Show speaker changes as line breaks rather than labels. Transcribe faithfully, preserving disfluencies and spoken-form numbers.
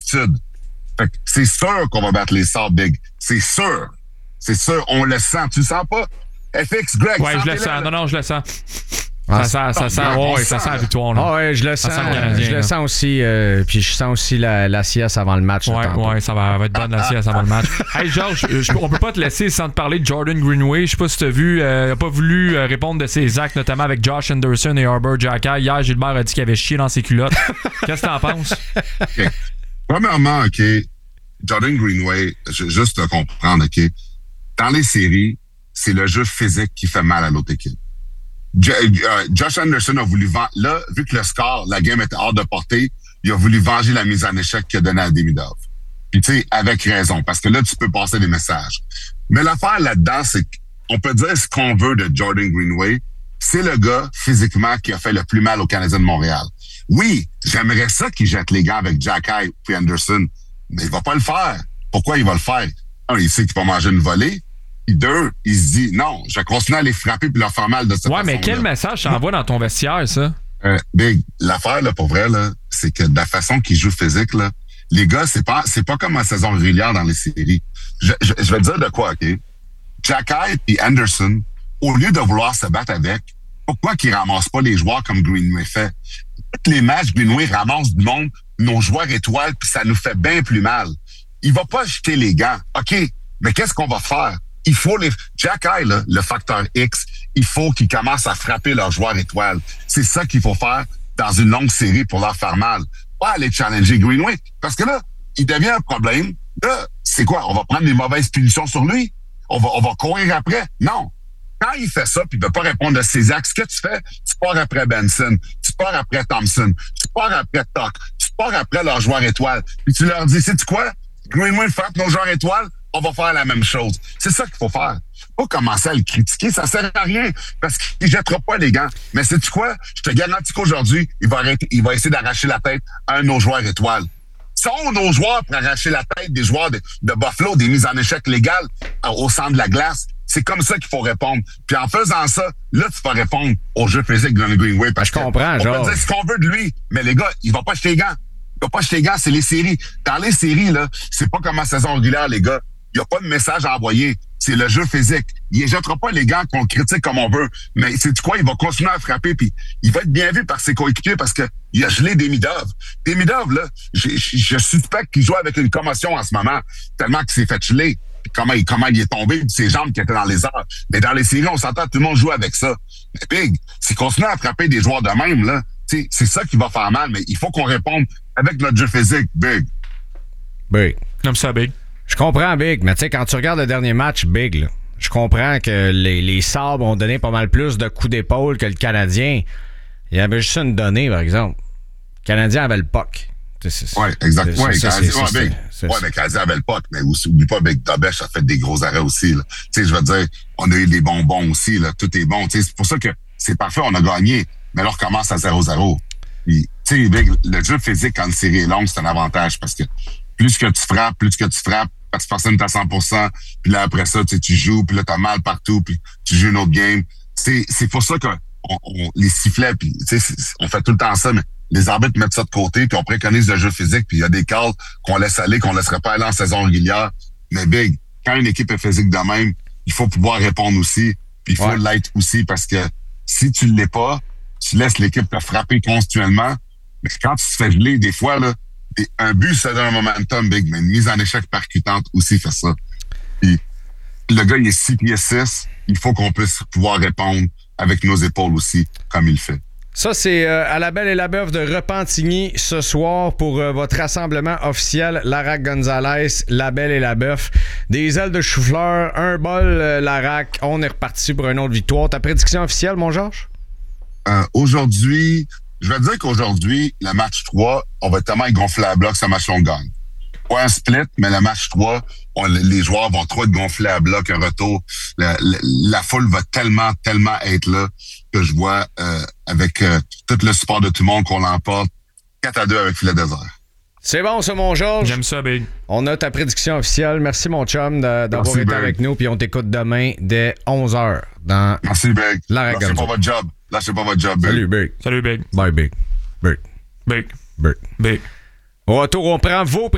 certitude. Fait que c'est sûr qu'on va battre les Sabres, Big. C'est sûr. C'est sûr. On le sent. Tu le sens pas? F X, Greg.
Ouais, je le sens. Non, non, je le sens. Ça sent, ça sent, ouais, ouais, ça sent la victoire.
Ah ouais, je le sens.
Ça sent le Canadien,
je le
là.
sens aussi. Euh, puis je sens aussi la, la sieste avant le match.
Ouais, ouais, ça va, va être bonne la sieste avant le match. Hey, Georges, je, on peut pas te laisser sans te parler de Jordan Greenway. Je sais pas si tu as vu, euh, il a pas voulu euh, répondre de ses actes, notamment avec Josh Anderson et Arbor Xhekaj. Hier, Gilbert a dit qu'il avait chié dans ses culottes. Qu'est-ce que t'en penses?
Okay. Premièrement, OK, Jordan Greenway, juste te comprendre, OK, dans les séries, c'est le jeu physique qui fait mal à l'autre équipe. Jo- euh, Josh Anderson a voulu vendre. Là, vu que le score, la game était hors de portée, il a voulu venger la mise en échec qu'il a donnée à Demidov. Puis tu sais, avec raison, parce que là, tu peux passer des messages. Mais l'affaire là-dedans, c'est qu'on peut dire ce qu'on veut de Jordan Greenway. C'est le gars, physiquement, qui a fait le plus mal aux Canadiens de Montréal. Oui, j'aimerais ça qu'il jette les gants avec Xhekaj puis Anderson, mais il va pas le faire. Pourquoi il va le faire? Un, il sait qu'il va manger une volée. Puis deux, il se dit, non, je vais continuer à les frapper puis leur faire mal de cette
Ouais,
façon-là.
mais quel message t'envoies dans ton vestiaire, ça?
Euh, Big, l'affaire, là, pour vrai, là, c'est que de la façon qu'ils jouent physique, là, les gars, c'est pas, c'est pas comme en saison régulière dans les séries. Je, je, je vais te dire de quoi, OK? Xhekaj et Anderson, au lieu de vouloir se battre avec, pourquoi qu'ils ramassent pas les joueurs comme Greenway fait? Tous les matchs, Greenway ramasse du monde, nos joueurs étoiles, puis ça nous fait bien plus mal. Il va pas jeter les gants. OK, mais qu'est-ce qu'on va faire? Il faut les... Xhekaj, là, le facteur X, il faut qu'ils commencent à frapper leurs joueurs étoiles. C'est ça qu'il faut faire dans une longue série pour leur faire mal. Pas aller challenger Greenway. Parce que là, il devient un problème. Là, c'est quoi? On va prendre des mauvaises punitions sur lui? On va, on va courir après? Non. Quand il fait ça, puis il ne veut pas répondre à ses actes, ce que tu fais, tu pars après Benson, tu pars après Thompson, tu pars après Tuck, tu pars après leurs joueurs étoiles. Puis tu leur dis, sais-tu quoi? Greenway frappe nos joueurs étoiles, on va faire la même chose. C'est ça qu'il faut faire. Pas commencer à le critiquer, ça sert à rien, parce qu'il jettera pas les gants. Mais sais-tu quoi? Je te garantis qu'aujourd'hui, il va arrêter, il va essayer d'arracher la tête à un de nos joueurs étoiles. Sont nos joueurs pour arracher la tête des joueurs de, de Buffalo, des mises en échec légales euh, au centre de la glace? C'est comme ça qu'il faut répondre. Puis en faisant ça, là, tu vas répondre au jeu physique de Greenway. Parce
je comprends,
on
genre.
peut dire ce qu'on veut de lui, mais les gars, il va pas jeter les gants. Il va pas jeter les gants, c'est les séries. Dans les séries, là, c'est pas comme en saison régulière, les gars. Il n'y a pas de message à envoyer. C'est le jeu physique. Il ne jettera pas les gants qu'on critique comme on veut. Mais c'est quoi? Il va continuer à frapper, puis il va être bien vu par ses coéquipiers parce que il a gelé Demidov. Demidov, là, je, je, je suspecte qu'il joue avec une commotion en ce moment, tellement qu'il s'est fait geler. Puis comment il, comment il est tombé, ses jambes qui étaient dans les airs. Mais dans les séries, on s'entend, tout le monde joue avec ça. Mais Big, c'est continuer à frapper des joueurs de même, là. C'est ça qui va faire mal, mais il faut qu'on réponde avec notre jeu physique, Big.
Big.
Comme ça, Big.
Je comprends, Big, mais tu sais, quand tu regardes le dernier match, Big, là, je comprends que les, les Sabres ont donné pas mal plus de coups d'épaule que le Canadien. Il y avait juste une donnée, par exemple. Le Canadien avait le puck.
Oui, exactement. Ouais, ouais, mais le Canadien avait le puck, mais oublie pas, Big Dobesh a fait des gros arrêts aussi. Tu sais, je veux dire, on a eu des bonbons aussi, là, tout est bon. C'est pour ça que c'est parfait, on a gagné, mais là, on recommence à zéro zéro. Tu sais, Big, le jeu physique quand une série est longue, c'est un avantage parce que plus que tu frappes, plus que tu frappes, parce que personne n'est à cent pour cent, puis là, après ça, tu joues, puis là, t'as mal partout, puis tu joues une autre game. C'est, c'est pour ça que on, on, les sifflets, puis on fait tout le temps ça, mais les arbitres mettent ça de côté, puis on préconise le jeu physique, puis il y a des calls qu'on laisse aller, qu'on laisserait pas aller en saison régulière. Mais Big, quand une équipe est physique de même, il faut pouvoir répondre aussi, puis il faut ouais. l'être aussi, parce que si tu ne l'es pas, tu laisses l'équipe te frapper continuellement, mais quand tu te fais geler, des fois, là, un but, ça donne un momentum, Big, mais une mise en échec percutante aussi fait ça. Puis, le gars, il est six pieds six, il faut qu'on puisse pouvoir répondre avec nos épaules aussi, comme il fait.
Ça, c'est euh, à la Belle et la Bœuf de Repentigny ce soir pour euh, votre rassemblement officiel. Larac Gonzalez, la Belle et la Bœuf. Des ailes de chou-fleur, un bol euh, Larac. On est reparti pour une autre victoire. Ta prédiction officielle, mon Georges?
Euh, aujourd'hui, je vais dire qu'aujourd'hui, le match trois, on va tellement être gonflé à bloc, ce match-là, on gagne. Pas un split, mais le match trois, on, les joueurs vont trop être gonflés à bloc, un retour. La, la, la foule va tellement, tellement être là que je vois euh, avec euh, tout le support de tout le monde qu'on l'emporte quatre à deux avec Filet Désert.
C'est bon, ça, mon Georges.
J'aime ça, Big.
On a ta prédiction officielle. Merci, mon chum, de, d'avoir Merci, été Big. Avec nous. Puis on t'écoute demain dès onze heures dans
Merci, Big.
La
Lâchez pas votre job. Lâchez pas votre job, Big.
Salut, Big.
Salut, Big.
Bye, Big. Big.
Big.
Big.
Big.
Au retour, on prend vos